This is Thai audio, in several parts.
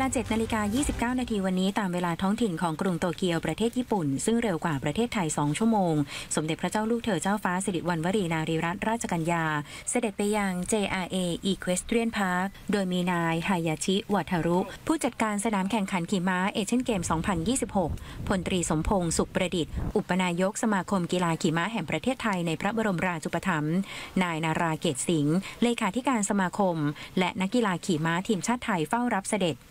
า 7:29 นาทีวันนี้ตามเวลาท้องถิ่นของกรุงโตเกียวประเทศญี่ปุ่นซึ่งเร็วกว่าประเทศไทย2ชั่วโมงสมเด็จพระเจ้าลูกเธอเจ้าฟ้าสิริวัณวรีนารีรัตนราชกัญญาเสด็จไปยัง JRA Equestrian Park โดยมีนายฮายาชิวัทารุผู้จัดการสนามแข่งขันขี่ม้าเอเชียนเกม 2026 พลตรีสมพงษ์สุขประดิษฐ์อุปนายกสมาคมกีฬาขี่ม้าแห่งประเทศไทยในพระบรมราชูปถัมภ์นายนาราเกตสิงห์เลขาธิการสมาคมและนักกีฬาขี่ม้าทีมชาติไทยเฝ้ารับเสด็จ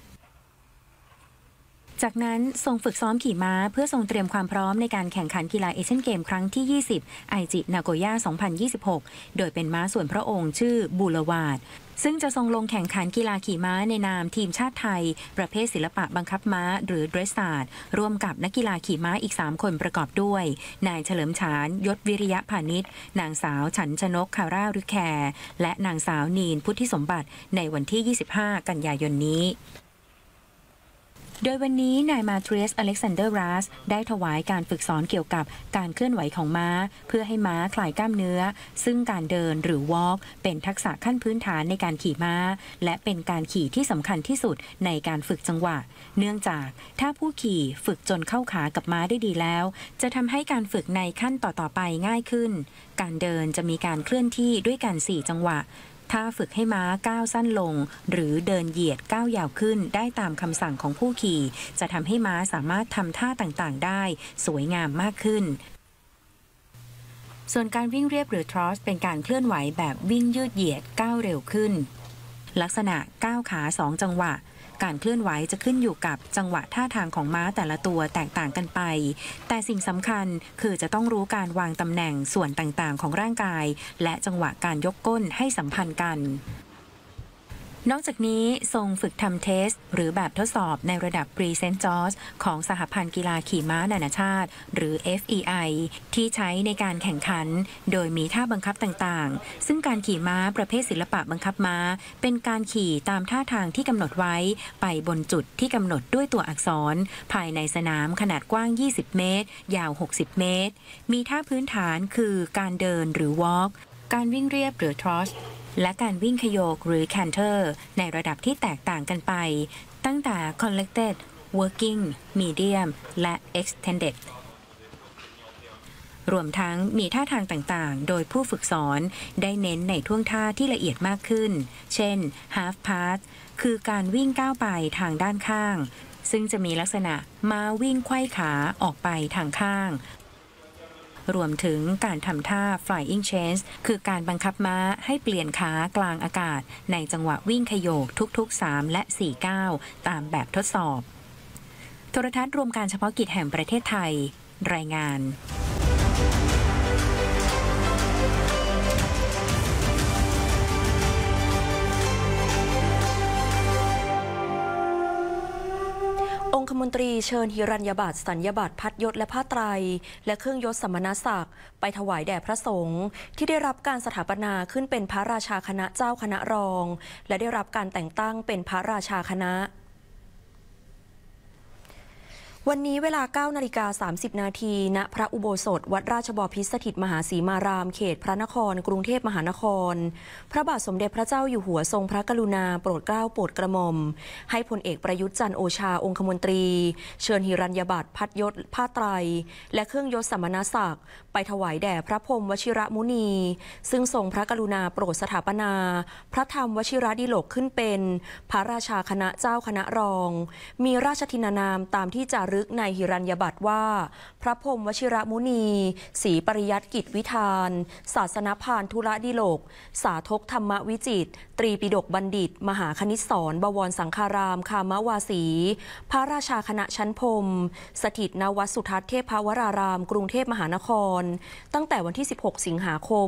จากนั้นทรงฝึกซ้อมขี่ม้าเพื่อทรงเตรียมความพร้อมในการแข่งขันกีฬาเอเชียนเกมครั้งที่ 20 ไอจินาโกย่า 2026 โดยเป็นม้าส่วนพระองค์ชื่อบูลวาดซึ่งจะทรงลงแข่งขันกีฬาขี่ม้าในนามทีมชาติไทยประเภทศิลปะบังคับม้าหรือ Dressage ร่วมกับนักกีฬาขี่ม้าอีก3คนประกอบด้วยนายเฉลิมฉานยศวิริยะพานิชนางสาวฉันชนกคาร่าฤแคร์และนางสาวนีนพุทธิสมบัติในวันที่ 25 กันยายนนี้โดยวันนี้นายมาเทรียสอเล็กซานเดอร์รัสได้ถวายการฝึกสอนเกี่ยวกับการเคลื่อนไหวของม้าเพื่อให้ม้าคลายกล้ามเนื้อซึ่งการเดินหรือ walk เป็นทักษะขั้นพื้นฐานในการขี่ม้าและเป็นการขี่ที่สำคัญที่สุดในการฝึกจังหวะเนื่องจากถ้าผู้ขี่ฝึกจนเข้าขากับม้าได้ดีแล้วจะทำให้การฝึกในขั้นต่อๆไปง่ายขึ้นการเดินจะมีการเคลื่อนที่ด้วยกัน4จังหวะถ้าฝึกให้ม้าก้าวสั้นลงหรือเดินเหยียดก้าวยาวขึ้นได้ตามคำสั่งของผู้ขี่จะทำให้ม้าสามารถทำท่าต่างๆได้สวยงามมากขึ้นส่วนการวิ่งเรียบหรือ trot เป็นการเคลื่อนไหวแบบวิ่งยืดเหยียดก้าวเร็วขึ้นลักษณะก้าวขา2จังหวะการเคลื่อนไหวจะขึ้นอยู่กับจังหวะท่าทางของม้าแต่ละตัวแตกต่างกันไปแต่สิ่งสำคัญคือจะต้องรู้การวางตำแหน่งส่วนต่างๆของร่างกายและจังหวะการยกก้นให้สัมพันธ์กันนอกจากนี้ทรงฝึกทำเทสหรือแบบทดสอบในระดับ Pre-St. George ของสหพันธ์กีฬาขี่ม้านานาชาติหรือ FEI ที่ใช้ในการแข่งขันโดยมีท่าบังคับต่างๆซึ่งการขี่ม้าประเภทศิลปะบังคับม้าเป็นการขี่ตามท่าทางที่กำหนดไว้ไปบนจุดที่กำหนดด้วยตัวอักษรภายในสนามขนาดกว้าง20 เมตรยาว60 เมตรมีท่าพื้นฐานคือการเดินหรือ walk การวิ่งเรียบหรือ trotและการวิ่งขโยกหรือ canter ในระดับที่แตกต่างกันไปตั้งแต่ collected working medium และ extended รวมทั้งมีท่าทางต่างๆโดยผู้ฝึกสอนได้เน้นในท่วงท่าที่ละเอียดมากขึ้นเช่น half pass คือการวิ่งก้าวไปทางด้านข้างซึ่งจะมีลักษณะม้าวิ่งไขว้ขาออกไปทางข้างรวมถึงการทำท่า flying change คือการบังคับม้าให้เปลี่ยนขากลางอากาศในจังหวะวิ่งขโยกทุกๆ3และ4ก้าวตามแบบทดสอบโทรทัศน์รวมการเฉพาะกิจแห่งประเทศไทยรายงานองคมนตรีเชิญหิรัญญบัตรสัญญบัตรพัดยศและผ้าไตรและเครื่องยศสมณศักดิ์ไปถวายแด่พระสงฆ์ที่ได้รับการสถาปนาขึ้นเป็นพระราชาคณะเจ้าคณะรองและได้รับการแต่งตั้งเป็นพระราชาคณะวันนี้เวลา 9:30 นาทีณพระอุโบสถวัดราชบพิตรสถิตมหาสีมารามเขตพระนครกรุงเทพมหานครพระบาทสมเด็จพระเจ้าอยู่หัวทรงพระกรุณาโปรดเกล้าโปรดกระหม่อมให้พลเอกประยุทธ์จันทร์โอชาองคมนตรีเชิญหิรัญญบัตรพัดยศผ้าไตรและเครื่องยศสมณศักดิ์ไปถวายแด่พระพรหมวชิรมุนีซึ่งทรงพระกรุณาโปรดสถาปนาพระธรรมวชิรดิโลกขึ้นเป็นพระราชาคณะเจ้าคณะรองมีราชทินานามตามที่จารึกในหิรัญญบัตรว่าพระพรหมวชิรมุนีศรีปริยัติกิจวิธานศาสนพานธุระดิโลกสาธกธรรมวิจิตรตรีปิฎกบัณฑิตมหาคณิตศรบวรสังฆารามคามวาสีพระราชาคณะชั้นพรหมสถิตณวัดสุทัศน์เทพวรารามกรุงเทพมหานครตั้งแต่วันที่ 16 สิงหาคม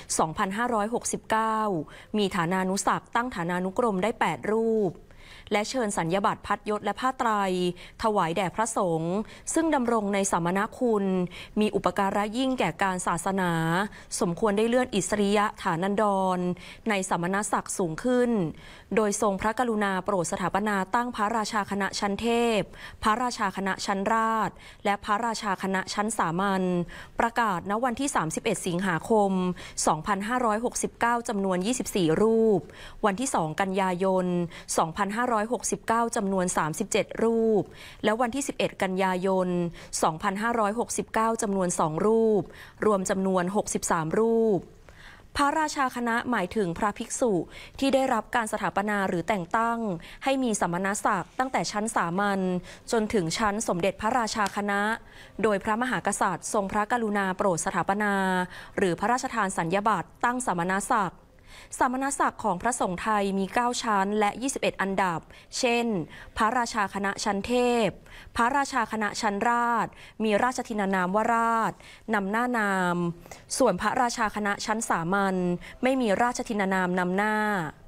2569 มีฐานานุศักดิ์ตั้งฐานานุกรมได้ 8 รูปและเชิญสัญญบัตรพัดยศและผ้าไตรถวายแด่พระสงฆ์ซึ่งดำรงในสมณคุณมีอุปการะยิ่งแก่การศาสนาสมควรได้เลื่อนอิสริยะฐานันดรในสมณศักดิ์สูงขึ้นโดยทรงพระกรุณาโปรดสถาปนาตั้งพระราชาคณะชั้นเทพพระราชาคณะชั้นราชและพระราชาคณะชั้นสามัญประกาศณวันที่ 31 สิงหาคม 2569 จำนวน 24 รูปวันที่ 2 กันยายน 2569 2569 จำนวน 37 รูป และวันที่ 11 กันยายน 2569 จำนวน 2 รูป รวมจำนวน 63 รูป พระราชาคณะหมายถึงพระภิกษุที่ได้รับการสถาปนาหรือแต่งตั้งให้มีสมณศักดิ์ตั้งแต่ชั้นสามัญจนถึงชั้นสมเด็จพระราชาคณะโดยพระมหากษัตริย์ทรงพระกรุณาโปรดสถาปนาหรือพระราชทานสัญญาบัตรตั้งสมณศักดิ์สมณศักดิ์ของพระสงฆ์ไทยมี 9 ชั้นและ 21 อันดับเช่นพระราชาคณะชั้นเทพพระราชาคณะชั้นราชมีราชทินานามว่าราชนำหน้านามส่วนพระราชาคณะชั้นสามัญไม่มีราชทินานามนำหน้า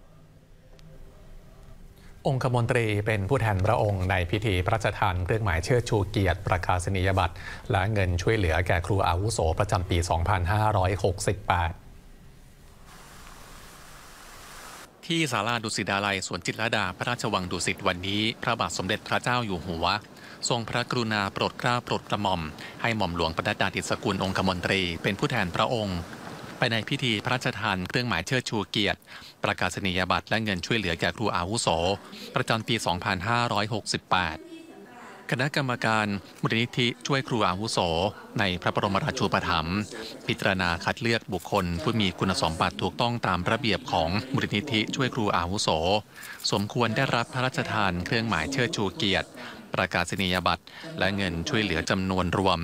องคมนตรีเป็นผู้แทนพระองค์ในพิธีพระราชทานเครื่องหมายเชิดชูเกียรติประกาศนียบัตรและเงินช่วยเหลือแก่ครูอาวุโสประจำปี 2568ที่ศาลาดุสิตดาลัยสวนจิตรลดาพระราชวังดุสิตวันนี้พระบาทสมเด็จพระเจ้าอยู่หัวทรงพระกรุณาโปรดเกล้าโปรดกระหม่อมให้หม่อมหลวงปนัดดาดิษฐกุลองคมนตรีเป็นผู้แทนพระองค์ไปในพิธีพระราชทานเครื่องหมายเชิดชูเกียรติประกาศนียบัตรและเงินช่วยเหลือแก่ครูอาวุโสประจำปี 2568คณะกรรมการมูลนิธิช่วยครูอาวุโสในพระบรมราชูปถัมภ์พิจารณาคัดเลือกบุคคลผู้มีคุณสมบัติถูกต้องตามระเบียบของมูลนิธิช่วยครูอาวุโสสมควรได้รับพระราชทานเครื่องหมายเชิดชูเกียรติประกาศนียบัตรและเงินช่วยเหลือจำนวนรวม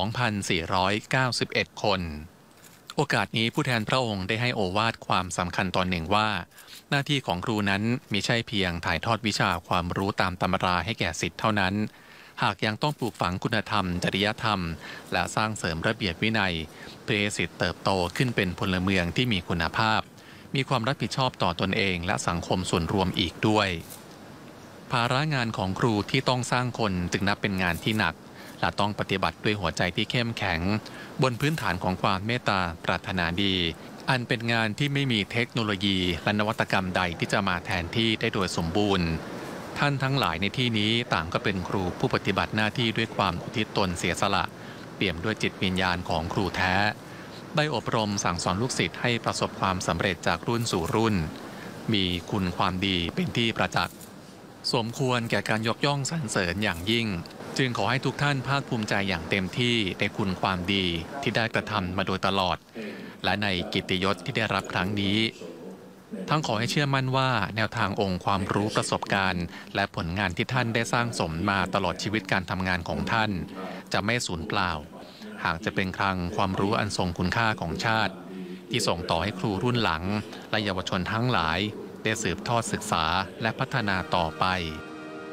2,491 คนโอกาสนี้ผู้แทนพระองค์ได้ให้โอวาทความสำคัญตอนหนึ่งว่าหน้าที่ของครูนั้นมิใช่เพียงถ่ายทอดวิชาความรู้ตามตำราให้แก่ศิษย์เท่านั้นหากยังต้องปลูกฝังคุณธรรมจริยธรรมและสร้างเสริมระเบียบวินัยเพื่อให้ศิษย์เติบโตขึ้นเป็นพลเมืองที่มีคุณภาพมีความรับผิดชอบต่อตนเองและสังคมส่วนรวมอีกด้วยภาระงานของครูที่ต้องสร้างคนจึงนับเป็นงานที่หนักและต้องปฏิบัติด้วยหัวใจที่เข้มแข็งบนพื้นฐานของความเมตตาปรารถนาดีอันเป็นงานที่ไม่มีเทคโนโลยีและนวัตกรรมใดที่จะมาแทนที่ได้โดยสมบูรณ์ท่านทั้งหลายในที่นี้ต่างก็เป็นครูผู้ปฏิบัติหน้าที่ด้วยความอุทิศตนเสียสละเปี่ยมด้วยจิตวิญญาณของครูแท้ได้อบรมสั่งสอนลูกศิษย์ให้ประสบความสำเร็จจากรุ่นสู่รุ่นมีคุณความดีเป็นที่ประจักษ์สมควรแก่การยกย่องสรรเสริญอย่างยิ่งจึงขอให้ทุกท่านภาคภูมิใจอย่างเต็มที่ในคุณความดีที่ได้กระทำมาโดยตลอดและในกิตติยศที่ได้รับครั้งนี้ทั้งขอให้เชื่อมั่นว่าแนวทางองค์ความรู้ประสบการณ์และผลงานที่ท่านได้สร้างสมมาตลอดชีวิตการทำงานของท่านจะไม่สูญเปล่าหากจะเป็นคลังความรู้อันทรงคุณค่าของชาติที่ส่งต่อให้ครูรุ่นหลังและเยาวชนทั้งหลายได้สืบทอดศึกษาและพัฒนาต่อไป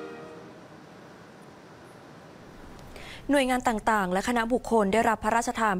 หน่วยงานต่างๆและคณะบุคคลได้รับพระราชทาน